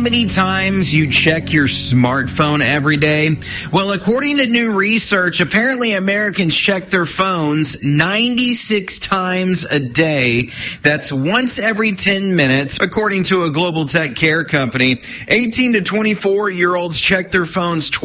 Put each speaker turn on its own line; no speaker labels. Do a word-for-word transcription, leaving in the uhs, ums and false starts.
many times you check your smartphone every day? Well, according to new research, apparently Americans check their phones ninety-six times a day. That's once every ten minutes, according to a global tech care company. eighteen to twenty-four year olds check their phones